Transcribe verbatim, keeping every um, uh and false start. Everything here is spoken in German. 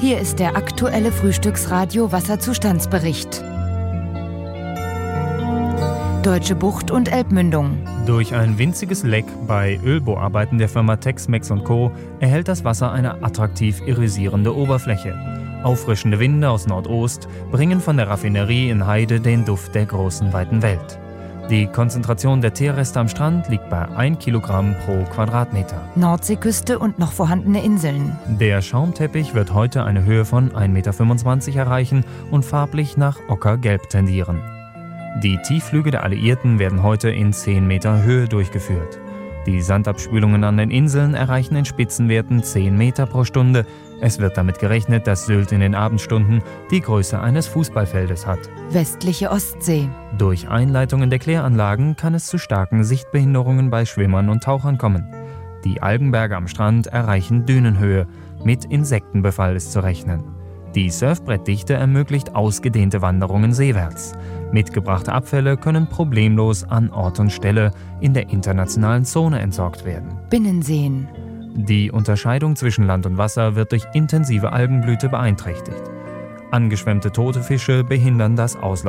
Hier ist der aktuelle Frühstücksradio-Wasserzustandsbericht. Deutsche Bucht und Elbmündung. Durch ein winziges Leck bei Ölbohrarbeiten der Firma Tex-Mex und Co. erhält das Wasser eine attraktiv irisierende Oberfläche. Auffrischende Winde aus Nordost bringen von der Raffinerie in Heide den Duft der großen, weiten Welt. Die Konzentration der Teerreste am Strand liegt bei ein Kilogramm pro Quadratmeter. Nordseeküste und noch vorhandene Inseln. Der Schaumteppich wird heute eine Höhe von ein Meter fünfundzwanzig erreichen und farblich nach ockergelb tendieren. Die Tiefflüge der Alliierten werden heute in zehn Meter Höhe durchgeführt. Die Sandabspülungen an den Inseln erreichen in Spitzenwerten zehn Meter pro Stunde. Es wird damit gerechnet, dass Sylt in den Abendstunden die Größe eines Fußballfeldes hat. Westliche Ostsee. Durch Einleitungen der Kläranlagen kann es zu starken Sichtbehinderungen bei Schwimmern und Tauchern kommen. Die Algenberge am Strand erreichen Dünenhöhe. Mit Insektenbefall ist zu rechnen. Die Surfbrettdichte ermöglicht ausgedehnte Wanderungen seewärts. Mitgebrachte Abfälle können problemlos an Ort und Stelle in der internationalen Zone entsorgt werden. Binnenseen. Die Unterscheidung zwischen Land und Wasser wird durch intensive Algenblüte beeinträchtigt. Angeschwemmte tote Fische behindern das Auslaufen